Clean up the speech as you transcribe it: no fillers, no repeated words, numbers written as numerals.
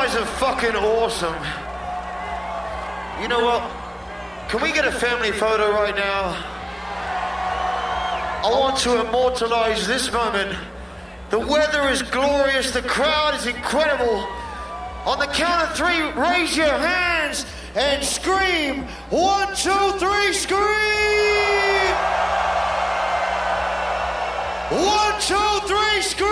guys are fucking awesome. You know what? Can we get a family photo right now? I want to immortalize this moment. The weather is glorious, the crowd is incredible. On the count of three, raise your hands and scream. 1, 2, 3, scream! 1, 2, 3, scream!